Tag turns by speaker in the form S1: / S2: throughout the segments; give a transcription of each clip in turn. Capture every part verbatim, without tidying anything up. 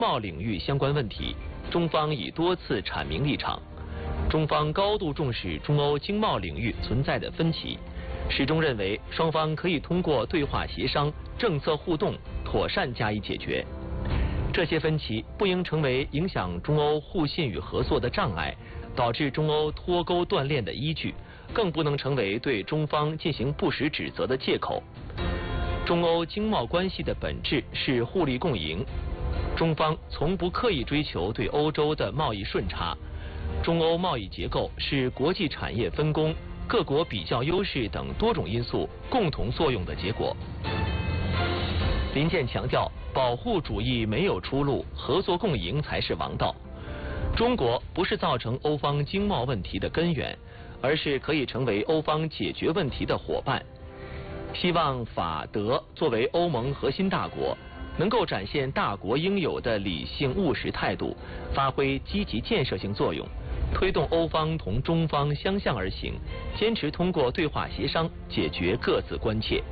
S1: 贸领域相关问题，中方已多次阐明立场。中方高度重视中欧经贸领域存在的分歧，始终认为双方可以通过对话协商、政策互动，妥善加以解决。这些分歧不应成为影响中欧互信与合作的障碍，导致中欧脱钩断链的依据，更不能成为对中方进行不实指责的借口。中欧经贸关系的本质是互利共赢，中方从不刻意追求对欧洲的贸易顺差。中欧贸易结构是国际产业分工、各国比较优势等多种因素共同作用的结果。林健强调，保护主义没有出路，合作共赢才是王道。中国不是造成欧方经贸问题的根源，而是可以成为欧方解决问题的伙伴。希望法德作为欧盟核心大国，能够展现大国应有的理性务实态度，发挥积极建设性作用，推动欧方同中方相向而行，坚持通过对话协商解决各自关切。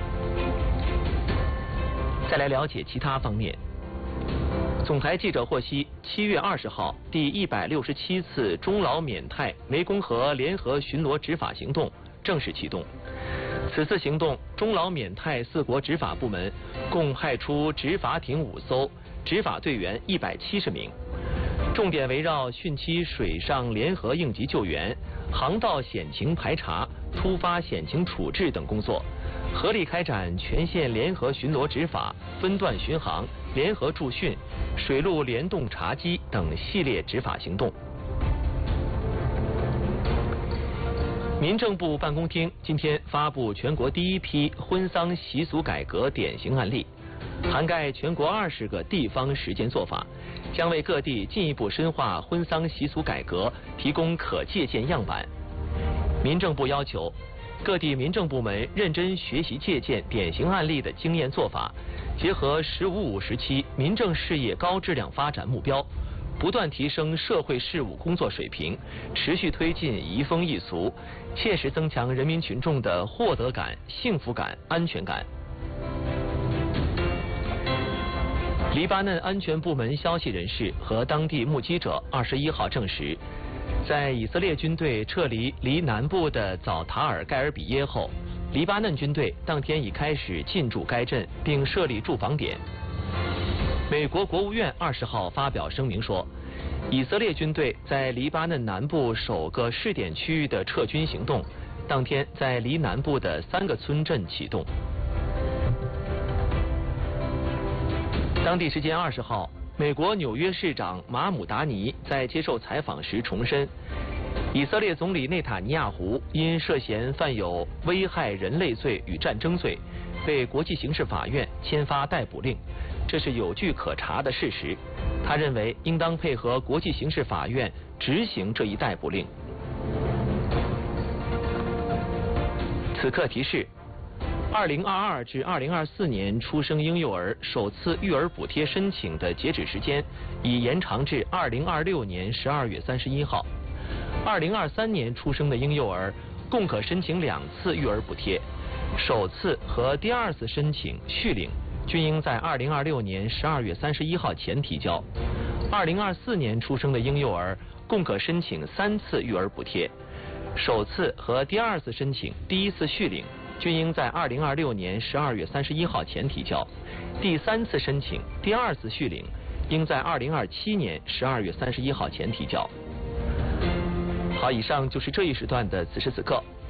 S1: 再来了解其他方面。总台记者获悉，七月二十号，第一百六十七次中老缅泰湄公河联合巡逻执法行动正式启动。此次行动，中老缅泰四国执法部门共派出执法艇五艘，执法队员一百七十名，重点围绕汛期水上联合应急救援、航道险情排查、突发险情处置等工作，合力开展全线联合巡逻执法、分段巡航、联合驻汛、水陆联动查缉等系列执法行动。民政部办公厅今天发布全国第一批婚丧习俗改革典型案例，涵盖全国二十个地方实践做法，将为各地进一步深化婚丧习俗改革提供可借鉴样板。民政部要求各地民政部门认真学习借鉴典型案例的经验做法，结合“十五五”时期民政事业高质量发展目标，不断提升社会事务工作水平，持续推进移风易俗，切实增强人民群众的获得感、幸福感、安全感。黎巴嫩安全部门消息人士和当地目击者二十一号证实，在以色列军队撤离离南部的早塔尔盖尔比耶后，黎巴嫩军队当天已开始进驻该镇，并设立驻防点。美国国务院二十号发表声明说，以色列军队在黎巴嫩南部首个试点区域的撤军行动，当天在黎南部的三个村镇启动。当地时间二十号，美国纽约市长马姆达尼在接受采访时重申，以色列总理内塔尼亚胡因涉嫌犯有危害人类罪与战争罪，被国际刑事法院签发逮捕令，这是有据可查的事实。他认为应当配合国际刑事法院执行这一逮捕令。此刻提示：二零二二至二零二四年出生婴幼儿首次育儿补贴申请的截止时间已延长至二零二六年十二月三十一号。二零二三年出生的婴幼儿共可申请两次育儿补贴，首次和第二次申请续领均应在二零二六年十二月三十一号前提交。二零二四年出生的婴幼儿共可申请三次育儿补贴，首次和第二次申请第一次续领均应在二零二六年十二月三十一号前提交，第三次申请第二次续领应在二零二七年十二月三十一号前提交。好，以上就是这一时段的此时此刻。